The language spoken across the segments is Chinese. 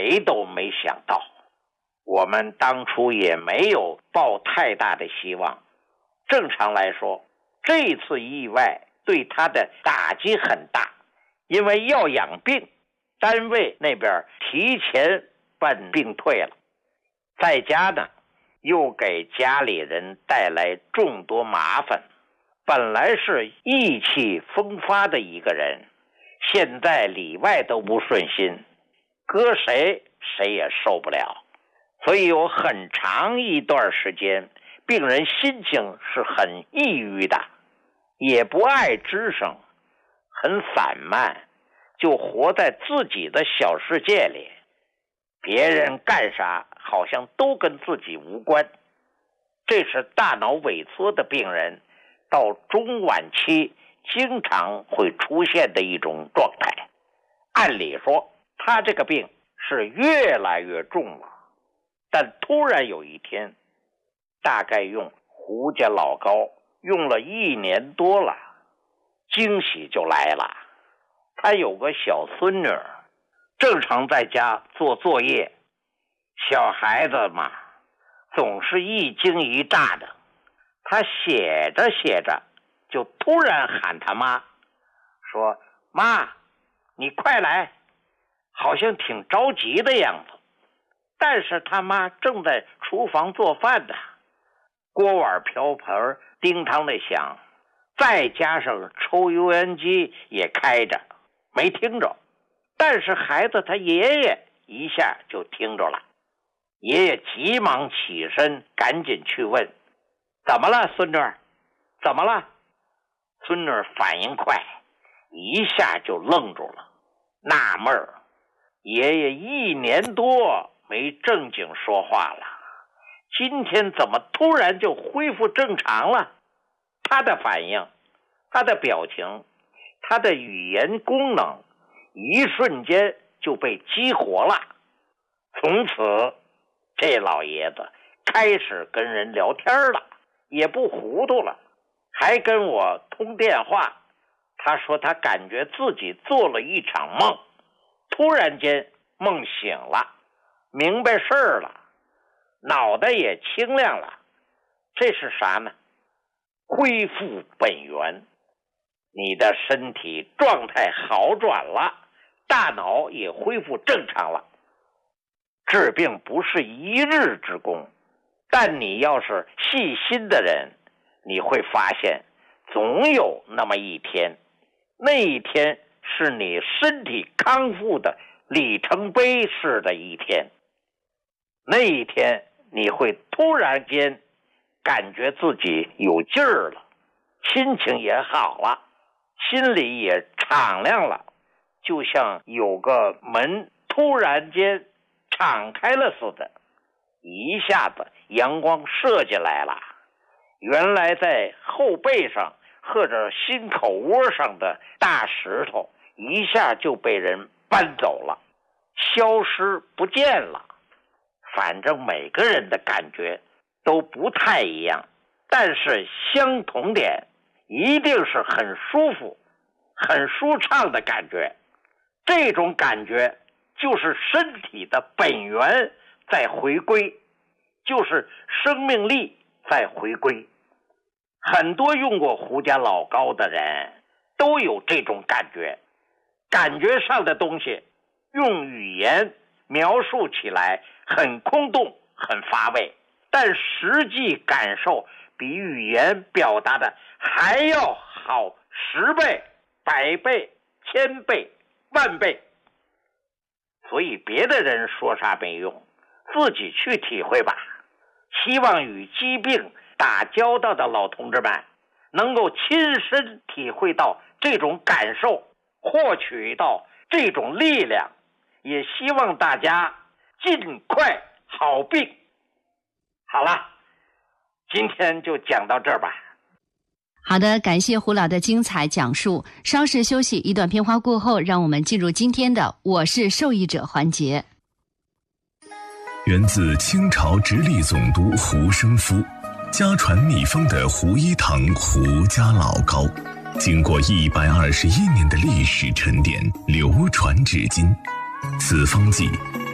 谁都没想到，我们当初也没有抱太大的希望。正常来说，这次意外对他的打击很大，因为要养病，单位那边提前办病退了，在家呢又给家里人带来众多麻烦。本来是意气风发的一个人，现在里外都不顺心，搁谁也受不了。所以有很长一段时间，病人心情是很抑郁的，也不爱吱声，很散漫，就活在自己的小世界里，别人干啥好像都跟自己无关。这是大脑萎缩的病人到中晚期经常会出现的一种状态。按理说他这个病是越来越重了，但突然有一天，大概用胡家老膏用了1年多了，惊喜就来了。他有个小孙女，正常在家做作业，小孩子嘛总是一惊一乍的，他写着写着就突然喊他妈，说妈你快来，好像挺着急的样子。但是他妈正在厨房做饭呢，锅碗瓢盆叮当的响，再加上抽油烟机也开着，没听着。但是孩子他爷爷一下就听着了，爷爷急忙起身赶紧去问，怎么了孙女？怎么了？孙女反应快，一下就愣住了，纳闷儿，爷爷1年多没正经说话了，今天怎么突然就恢复正常了？他的反应，他的表情，他的语言功能一瞬间就被激活了。从此这老爷子开始跟人聊天了，也不糊涂了，还跟我通电话。他说他感觉自己做了一场梦，突然间梦醒了，明白事儿了，脑袋也清亮了。这是啥呢？恢复本源，你的身体状态好转了，大脑也恢复正常了。治病不是一日之功，但你要是细心的人，你会发现总有那么一天，那一天是你身体康复的里程碑式的一天。那一天你会突然间感觉自己有劲儿了，心情也好了，心里也敞亮了，就像有个门突然间敞开了似的，一下子阳光射进来了，原来在后背上或者心口窝上的大石头一下就被人搬走了，消失不见了。反正每个人的感觉都不太一样，但是相同点一定是很舒服很舒畅的感觉。这种感觉就是身体的本源在回归，就是生命力在回归。很多用过胡家老膏的人都有这种感觉，感觉上的东西用语言描述起来很空洞很乏味，但实际感受比语言表达的还要好10倍100倍1000倍10000倍。所以别的人说啥没用，自己去体会吧。希望与疾病打交道的老同志们能够亲身体会到这种感受，获取到这种力量，也希望大家尽快好病。好了，今天就讲到这儿吧。 好的，感谢胡老的精彩讲述。稍事休息，一段片花过后，让我们进入今天的我是受益者环节。 源自清朝直隶总督胡生夫，家传秘方的胡一堂胡家老膏，经过121年的历史沉淀，流传至今。此方剂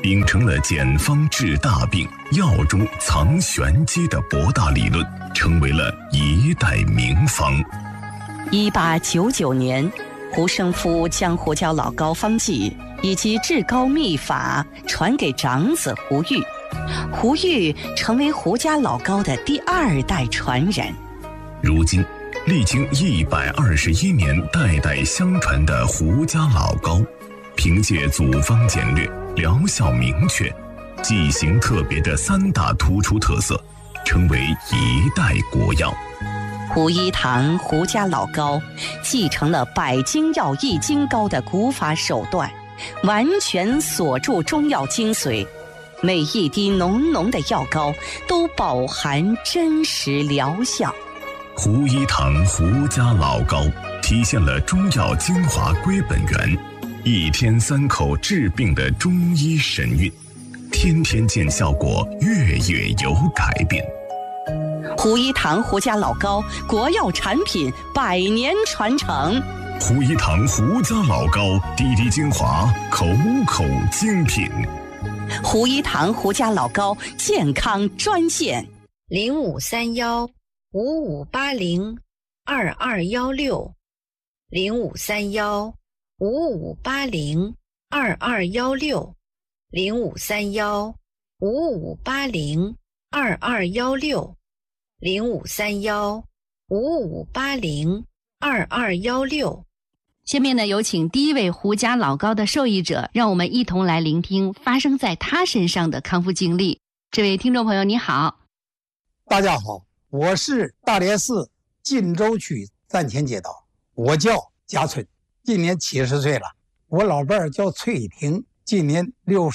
秉承了简方治大病、药中藏玄机的博大理论，成为了一代名方。 1899年，胡生夫将胡椒老膏方剂以及治膏秘法传给长子胡玉，胡玉成为胡家老膏的第2代传人。 如今历经121年代代相传的胡家老膏，凭借组方简略、疗效明确、剂型特别的3大突出特色，成为一代国药。 胡一堂胡家老膏继承了百精药易筋膏的古法手段，完全锁住中药精髓，每一滴浓浓的药膏都饱含真实疗效。 胡一堂胡家老膏体现了中药精华归本源，1天3口治病的中医神韵，天天见效果，月月有改变。 胡一堂胡家老膏国药产品100年传承。 胡一堂胡家老膏滴滴精华，口口精品。 胡一堂胡家老膏健康专线 053155802216，053155802216。下面呢，有请第一位胡家老膏的受益者，让我们一同来聆听发生在他身上的康复经历。这位听众朋友，你好。 大家好，我是大连市晋州区站前街道，我叫贾春，今年70岁了。我老伴儿叫崔一婷，今年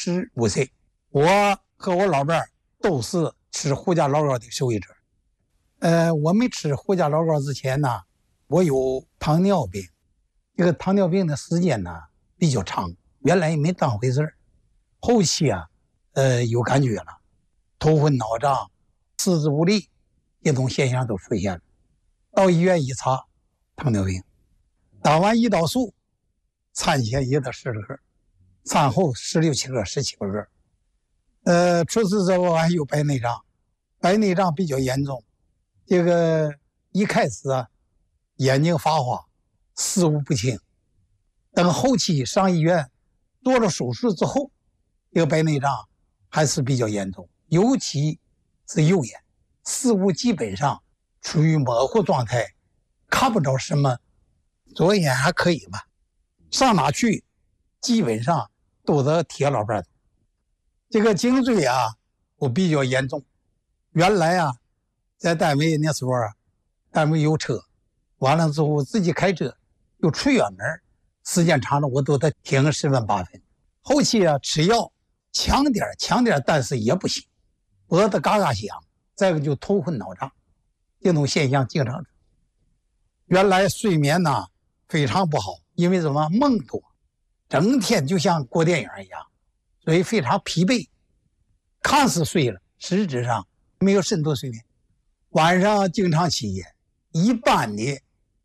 65岁。我和我老伴儿都是吃胡家老膏的受益者。我没吃胡家老膏之前呢，我有糖尿病。这个糖尿病的时间呢比较长，原来也没当回事儿。后期啊，有感觉了，头昏脑胀、四肢无力，这种现象都出现了。到医院一查，糖尿病，打完胰岛素，产前也得12个，产后16、7个、17个。除此之外还有白内障，白内障比较严重。这个一开始啊，眼睛发花，视物不清。等后期上医院做了手术之后，这个白内障还是比较严重，尤其是右眼，视物基本上处于模糊状态，看不着什么。左眼还可以吧，上哪去基本上都得铁老伴。这个颈椎啊，我比较严重。原来啊，在单位那时候啊，单位有车，完了之后自己开车又出远门，时间长了我都得停个10分8分。后期啊，吃药强点，但是也不行，脖子嘎嘎响。再一个就头昏脑胀，这种现象经常。原来睡眠呢非常不好，因为什么梦多，整天就像过电影一样，所以非常疲惫，看似睡了，实质上没有深度睡眠。晚上经常起夜，一般的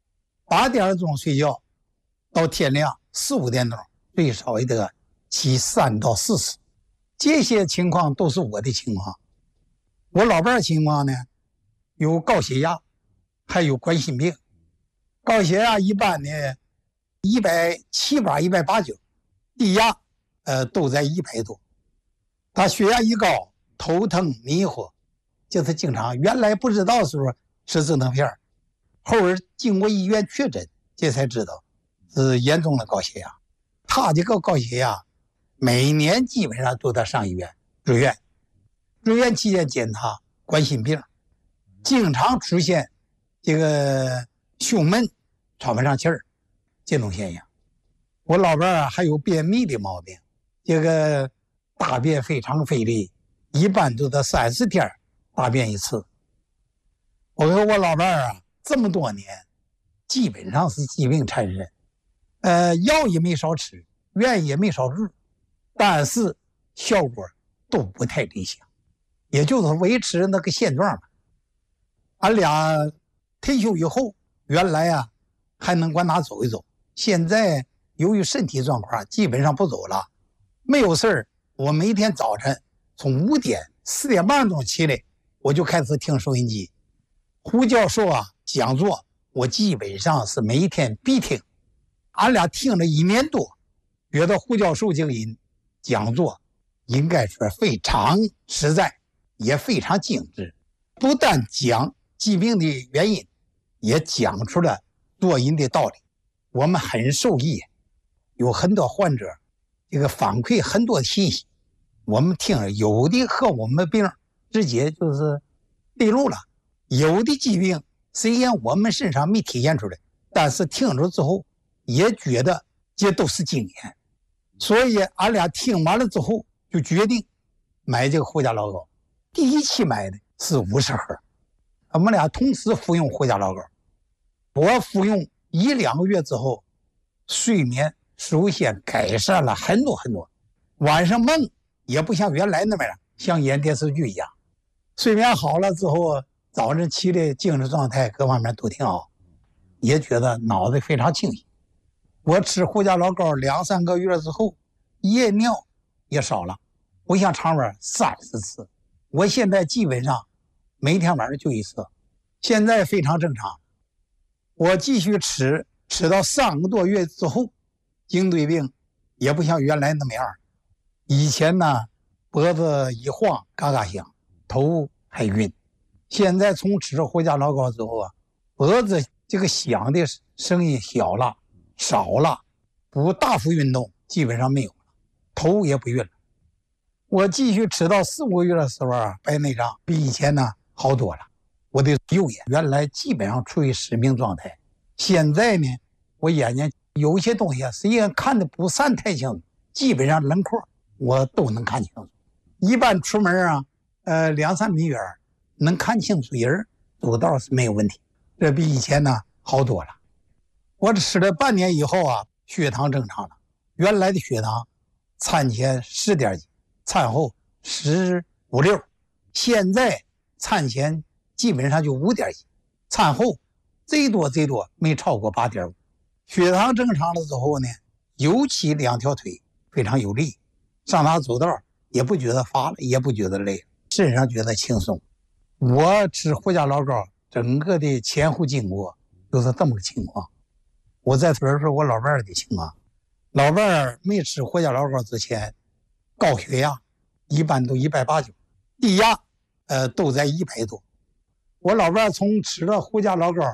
8点钟睡觉，到天亮4、5点钟，最少也得起3到4次。这些情况都是我的情况。我老伴儿情况呢，有高血压，还有冠心病。高血压一般呢170、189，低压都在100多。他血压一高，头疼迷糊，就是经常原来不知道的时候吃止疼片，后儿经过医院确诊，这才知道是严重的高血压。他这个高血压每年基本上都得上医院住院，住院期间检查冠心病，经常出现这个胸闷、喘不上气儿这种现象。我老伴儿还有便秘的毛病，这个大便非常费力，一般都得30天大便一次。我和我老伴儿啊，这么多年基本上是疾病缠身，药也没少吃，院也没少住，但是效果都不太理想，也就是维持那个现状吧。俺俩退休以后，原来啊还能管哪走一走，现在由于身体状况基本上不走了，没有事儿我每天早晨从5点4点半钟起来，我就开始听收音机。胡教授讲座，我基本上是每一天必听。俺俩听了1年多，觉得胡教授这个人讲座应该说非常实在，也非常精致，不但讲疾病的原因，也讲出了做人的道理，我们很受益。有很多患者这个反馈很多信息，我们听了，有的和我们病直接就是对路了，有的疾病虽然我们身上没体现出来，但是听了之后也觉得这都是经验。所以俺俩听完了之后就决定买这个胡家老膏。第一期买的是50盒，我们俩同时服用胡家老膏。我服用1-2个月之后，睡眠首先改善了很多很多，晚上梦也不像原来那么样，像演电视剧一样。睡眠好了之后，早晨起来精神状态各方面都挺好，也觉得脑子非常清醒。我吃胡家老膏2-3个月之后，夜尿也少了，不像常温30次，我现在基本上每天晚上就1次，现在非常正常。我继续吃到3个多月之后，颈椎病也不像原来那么样。以前呢，脖子一晃嘎嘎响，头还晕。现在从吃胡家老膏之后脖子这个响的声音小了，少了，不大幅运动基本上没有了，头也不晕了。我继续吃到4-5个月的时候白内障比以前呢好多了。我的右眼原来基本上处于失明状态，现在呢，我眼睛有一些东西虽然看得不算太清楚，基本上轮廓我都能看清楚。一般出门2-3米远能看清楚人，走道是没有问题，这比以前呢好多了。我吃了半年以后血糖正常了，原来的血糖餐前10点几，餐后15-16，现在餐前基本上就5点几，餐后最多没超过8.5。血糖正常了之后呢，尤其2条腿非常有力，上哪走道也不觉得乏了，也不觉得累，身上觉得轻松。我吃胡家老膏整个的前后经过就是这么个情况。我再说说我老伴儿的情况。老伴儿没吃胡家老膏之前，高血压一般都180，低压都在100多。我老伴儿从吃了胡家老膏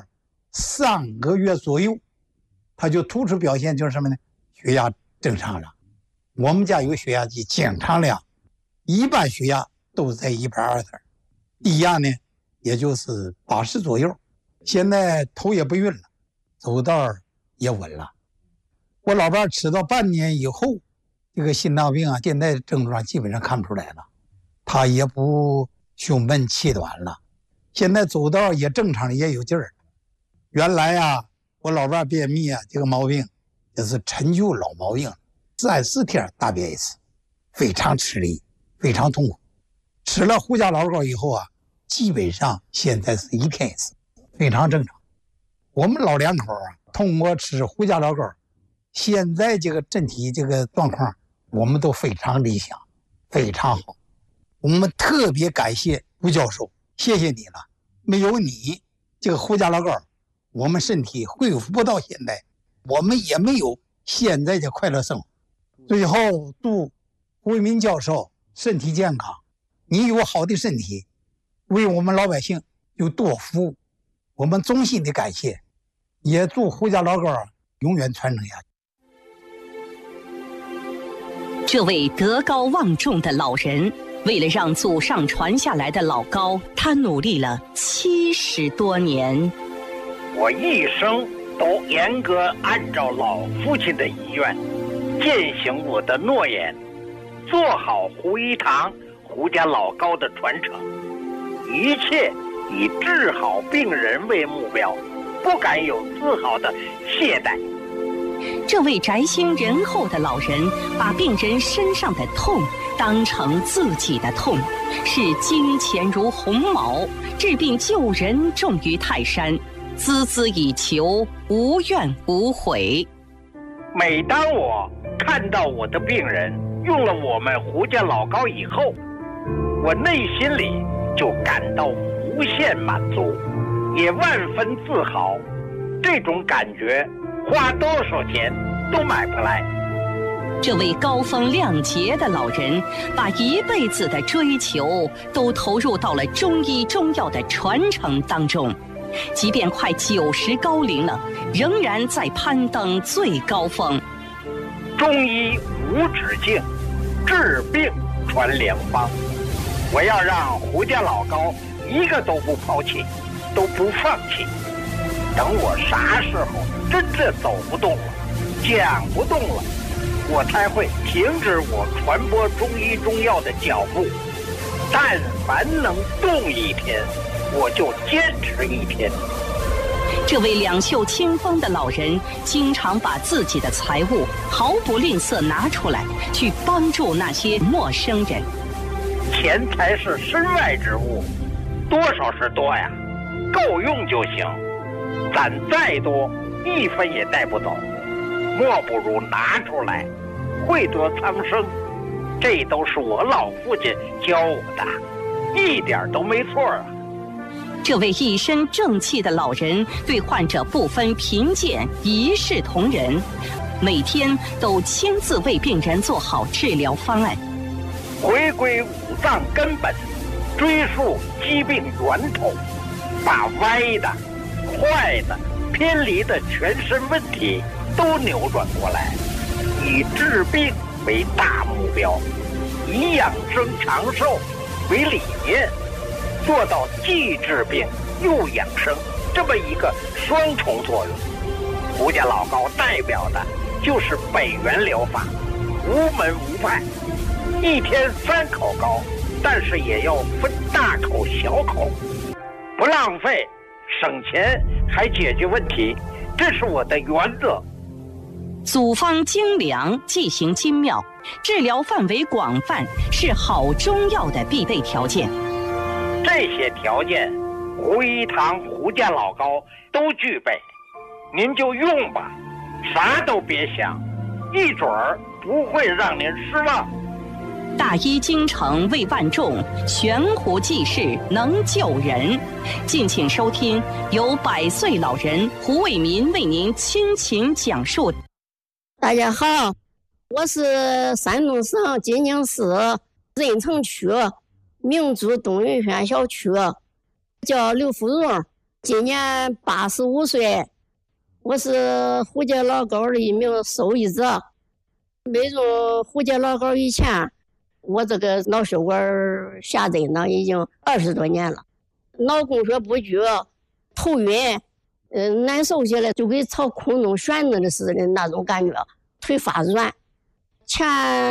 3个月左右，他就突出表现就是什么呢？血压正常了。我们家有血压计，经常量，一般血压都在120，低压呢也就是80左右。现在头也不晕了，走道也稳了。我老伴儿吃到半年以后，这个心脏病现在症状基本上看不出来了，他也不胸闷气短了，现在走道也正常，也有劲儿。原来我老伴儿便秘这个毛病也是陈旧老毛病，3-4天大便一次，非常吃力，非常痛苦。吃了胡家老膏以后基本上现在是1天1次，非常正常。我们老两口通过吃胡家老膏，现在这个身体这个状况我们都非常理想，非常好。我们特别感谢胡教授，谢谢你了，没有你这个胡家老膏，我们身体恢复不到现在，我们也没有现在的快乐生活。最后祝胡为民教授身体健康，你有好的身体，为我们老百姓有多服务，我们衷心的感谢，也祝胡家老膏永远传承下去。 这位德高望重的老人，为了让祖上传下来的老膏，他努力了70多年。 我一生都严格按照老父亲的遗愿，践行我的诺言，做好胡一堂胡家老膏的传承，一切以治好病人为目标，不敢有丝毫的懈怠。 这位宅心仁厚的老人，把病人身上的痛当成自己的痛，视金钱如鸿毛，治病救人重于泰山，孜孜以求，无怨无悔。 每当我看到我的病人用了我们胡家老高以后，我内心里就感到无限满足，也万分自豪。这种感觉花多少钱都买不来。 这位高风亮节的老人，把一辈子的追求都投入到了中医中药的传承当中，即便快90高龄了，仍然在攀登最高峰。 中医无止境，治病传良方。我要让胡家老高一个都不抛弃，都不放弃。等我啥时候真正走不动了，讲不动了，我才会停止我传播中医中药的脚步。但凡能动一天，我就坚持一天。 这位两袖清风的老人，经常把自己的财物毫不吝啬拿出来，去帮助那些陌生人。 钱财是身外之物，多少是多呀，够用就行。攒再多，一分也带不走，莫不如拿出来，惠得苍生。这都是我老父亲教我的，一点都没错啊。 这位一身正气的老人，对患者不分贫贱，一视同仁，每天都亲自为病人做好治疗方案， 回归五脏根本，追溯疾病源头，把歪的、坏的、偏离的全身问题都扭转过来，以治病为大目标，以养生长寿为理念，做到既治病又养生这么一个双重作用。胡家老高代表的就是北元疗法，无门无派，一天3口膏，但是也要分大口小口，不浪费，省钱还解决问题，这是我的原则。 组方精良，剂型精妙，治疗范围广泛，是好中药的必备条件。 这些条件，胡一堂胡家老高都具备，您就用吧，啥都别想，一准儿不会让您失望。 大医精诚为万众，悬壶济世能救人。敬请收听由100岁老人胡卫民为您倾情讲述。 大家好，我是山东省济宁市任城区明珠东云轩小区，叫刘福荣，今年85岁，我是胡家老高的一名受益者。没入胡家老高以前，我这个脑血管下坠呢已经20多年了，脑供血不举，头晕，难受起来就跟朝空中旋的似的那种感觉，腿发软。前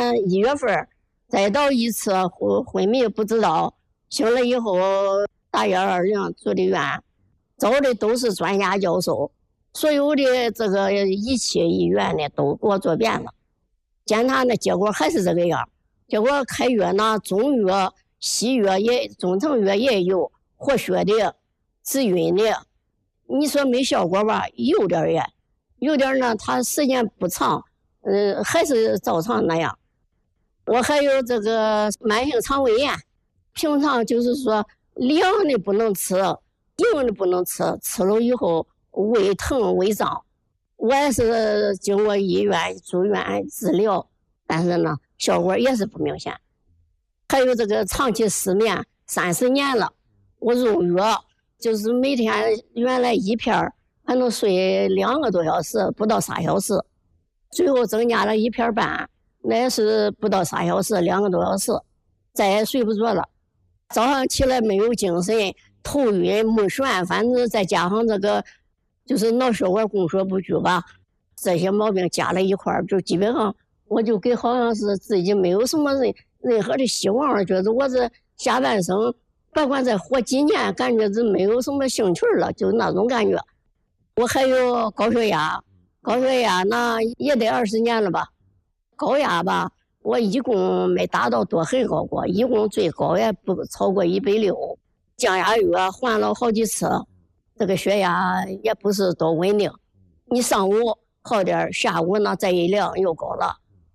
1月份再到一次昏迷不知道，醒了以后打120住的院，找的都是专家教授，所有的这个仪器医院呢都给我做遍了，检查呢结果还是这个样。结果开药呢，中药、西药也中成药也有，活血的、止晕的。你说没效果吧？有点也，有点呢，它时间不长，还是照常那样。我还有这个慢性肠胃炎，平常就是说凉的不能吃，硬的不能吃，吃了以后胃疼胃胀。我也是经过医院住院治疗，但是呢效果也是不明显。还有这个长期失眠，30年了，我用药就是每天原来1片还能睡2个多小时，不到3小时，最后增加了1片半，那也是不到3小时，2个多小时，再也睡不着了。早上起来没有精神，头晕目眩，反正再加上这个就是脑血管供血不举吧，这些毛病加了一块儿，就基本上我就给好像是自己没有什么任何的希望了，觉得我这下半生甭管再活几年，感觉是没有什么兴趣了，就那种感觉。我还有高血压，高血压呢也得20年了吧。高压吧，我一共没达到多很高过，一共最高也不超过160。降压药换了好几次，这个血压也不是多稳定。你上午好点，下午呢再一量又高了。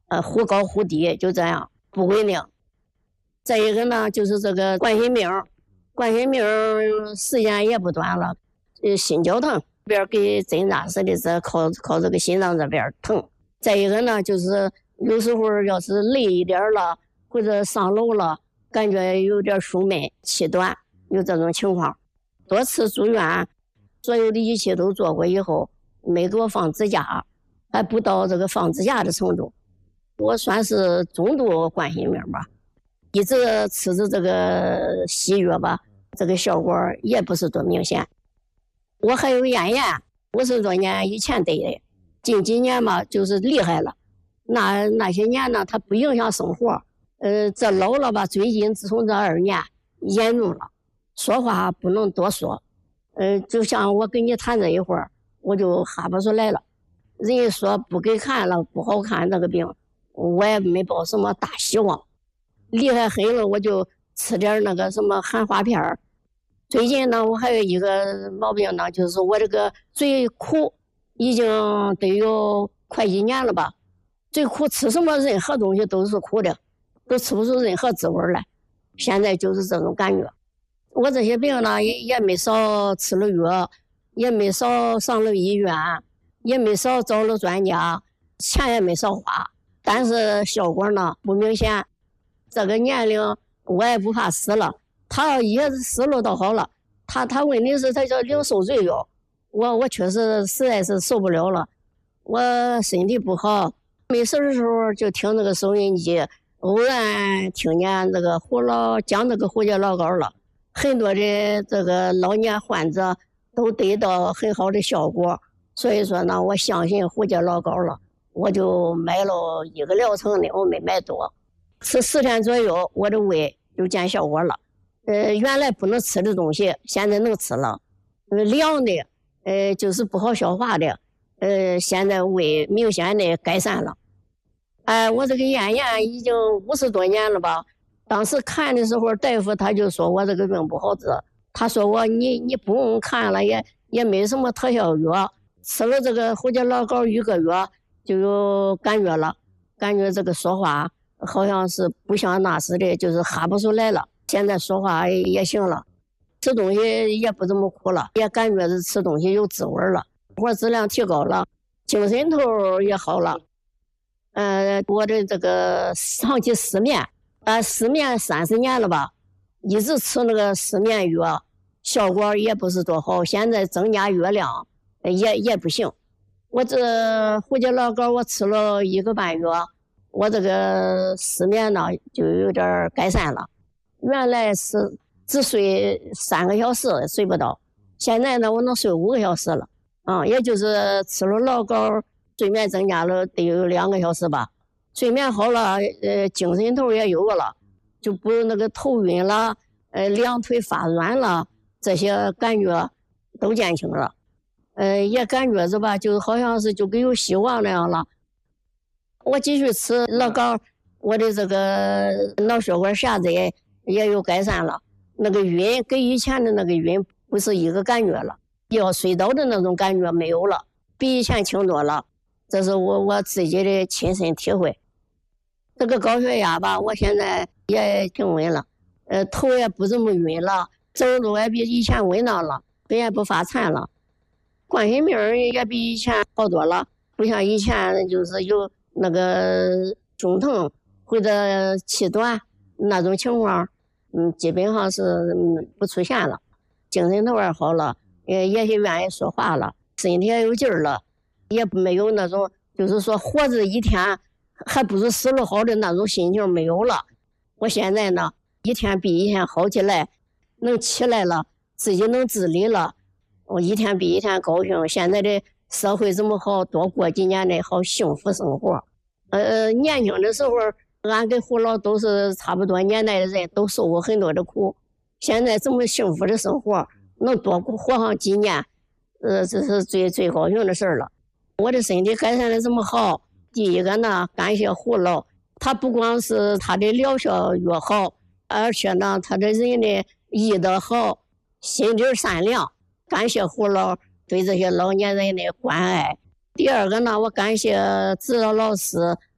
忽高忽低，就这样不稳定。再一个呢，就是这个冠心病时间也不短了，心绞疼，边给针扎似的，这靠这个心脏这边疼。再一个呢，就是有时候要是累一点了，或者上楼了，感觉有点胸闷、气短，有这种情况。多次住院，所有的仪器都做过以后，没给我放支架，还不到这个放支架的程度。我算是中度冠心病吧，一直吃着这个西药吧，这个效果也不是多明显。我还有咽炎，50多年以前得的，近几年嘛就是厉害了。那些年呢，它不影响生活。这老了吧，最近自从这2年严重了，说话不能多说。就像我跟你谈这一会儿，我就哈不出来了。人家说不给看了，不好看这个病，我也没抱什么大希望。厉害狠了，我就吃点那个什么含花片儿。最近呢，我还有一个毛病呢，就是我这个嘴苦，已经得有快1年了吧。嘴苦，吃什么任何东西都是苦的，都吃不出任何滋味来。现在就是这种感觉。我这些病呢，也没少吃了药，也没少上了医院，也没少找了专家，钱也没少花，但是效果呢不明显。这个年龄我也不怕死了，他也死了倒好了。他问题是他叫零受罪药，我确实实在是受不了了。我身体不好，没事的时候就听那个收音机，偶然听见这个讲这个胡椒老膏了，很多的这个老年患者都得到很好的效果，所以说呢，我相信胡椒老膏了，我就买了1个疗程的，我没买多，吃10天左右，我的胃就见效果了。原来不能吃的东西，现在能吃了。凉的，就是不好消化的，现在胃明显的改善了。我这个咽炎已经50多年了吧。当时看的时候，大夫他就说我这个病不好治，他说你不用看了，也没什么特效药，吃了这个胡椒老膏1个月就有感觉了，感觉这个说话好像是不像那时的，就是哈不出来了。现在说话也行了，吃东西也不怎么苦了，也感觉是吃东西有滋味了，活质量提高了，精神头也好了。我的这个长期失眠，失眠30年了吧，一直吃那个失眠药，效果也不是多好。现在增加药量也不行。我这胡椒老膏我吃了1个半月，我这个失眠呢就有点改善了。原来是只睡3个小时睡不到，现在呢我能睡5个小时了。也就是吃了老膏，睡眠增加了得有2个小时吧。睡眠好了，精神头也有了，就不那个头晕了，两腿发软了，这些感觉都减轻了。也感觉着吧，就好像是就跟有希望那样了。我继续吃老膏，我的这个脑血管狭窄也有改善了，那个晕跟以前的那个晕不是一个感觉了，要睡着的那种感觉没有了，比以前轻多了。这是我自己的亲身体会。这个高血压吧，我现在也挺稳了，头也不怎么晕了，走路也比以前稳当了，腿也不发颤了。冠心病也比以前好多了，不像以前就是有那个胸疼或者气短那种情况，基本上是不出现了。精神头也好了，也愿意说话了，身体也有劲儿了，也没有那种就是说活着一天还不如死了好的那种心情没有了。我现在呢，一天比一天好起来，能起来了，自己能自理了，我一天比一天高兴。现在的社会这么好，多过几年的好幸福生活。年轻的时候，俺跟胡老都是差不多年代的人，都受过很多的苦。现在这么幸福的生活，能多活上几年，这是最高兴的事了。我的身体改善的这么好，第一个呢，感谢胡老，他不光是他的疗效越好，而且呢，他的人的医德好，心地善良。感谢胡老对这些老年人的关爱。第二个呢，我感谢指导老师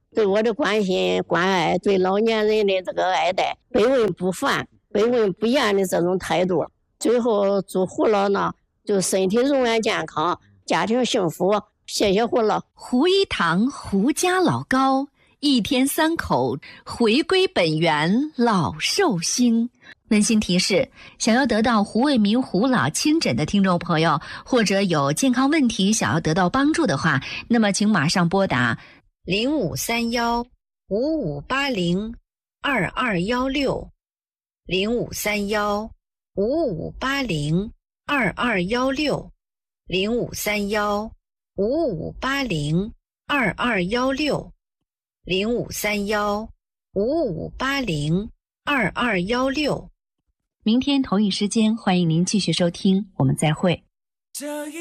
对我的关心关爱，对老年人的这个爱戴，不问不烦，不问不厌的这种态度。最后祝胡老呢就身体永远健康，家庭幸福。谢谢胡老。 胡一堂胡家老高，一天3口回归本源，老寿星。温馨提示：想要得到胡卫民胡老亲诊的听众朋友，或者有健康问题想要得到帮助的话，那么请马上拨打0531-5580-2216 0531-5580-2216 0531-5580-2216 0531-5580-2216。明天同一时间，欢迎您继续收听，我们再会。